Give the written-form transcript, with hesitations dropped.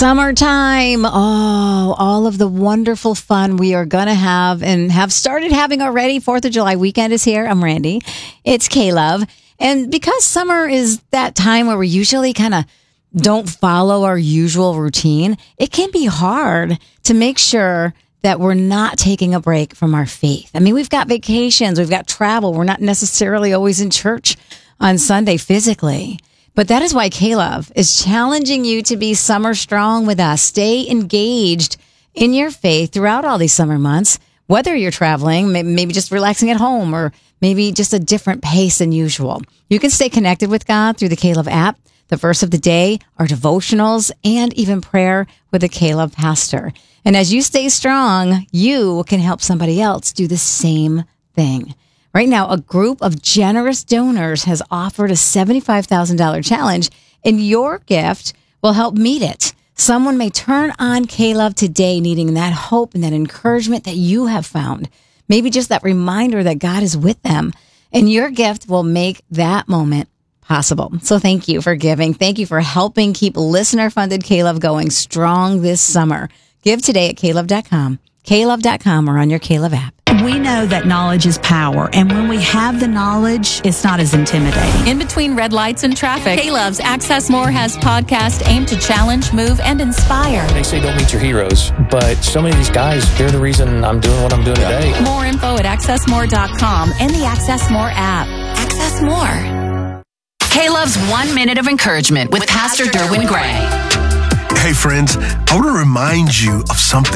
Summertime. Oh, all of the wonderful fun we are going to have and have started having already. 4th of July weekend is here. I'm Randy. It's K-Love. And because summer is that time where we usually kind of don't follow our usual routine, it can be hard to make sure that we're not taking a break from our faith. I mean, we've got vacations, we've got travel. We're not necessarily always in church on Sunday physically. But that is why K-Love is challenging you to be summer strong with us. Stay engaged in your faith throughout all these summer months, whether you're traveling, maybe just relaxing at home, or maybe just a different pace than usual. You can stay connected with God through the K-Love app, the verse of the day, our devotionals, and even prayer with a K-Love pastor. And as you stay strong, you can help somebody else do the same thing. Right now, a group of generous donors has offered a $75,000 challenge, and your gift will help meet it. Someone may turn on K-Love today needing that hope and that encouragement that you have found. Maybe just that reminder that God is with them, and your gift will make that moment possible. So thank you for giving. Thank you for helping keep listener-funded K-Love going strong this summer. Give today at klove.com, klove.com, or on your K-Love app. We know that knowledge is power, and when we have the knowledge, it's not as intimidating. In between red lights and traffic, K-Love's Access More has podcast aimed to challenge, move, and inspire. They say don't meet your heroes, but so many of these guys, they're the reason I'm doing what I'm doing today. More info at accessmore.com and the Access More app. Access More. K-Love's 1 minute of encouragement with Pastor Derwin Gray. Hey friends, I want to remind you of something